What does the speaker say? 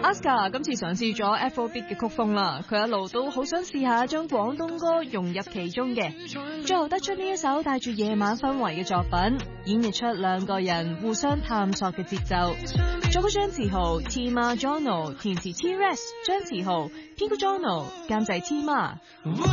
Aska 今次嘗試咗 Afrobeat 嘅曲風啦，佢一路都好想試下將廣東歌融入其中嘅，最後得出呢一首帶住夜晚氛圍嘅作品，演繹出兩個人互相探索嘅節奏。作曲張志豪 Tima Jono， 填詞 T-Rex 張志豪，編曲 Jono， 監製 Tima。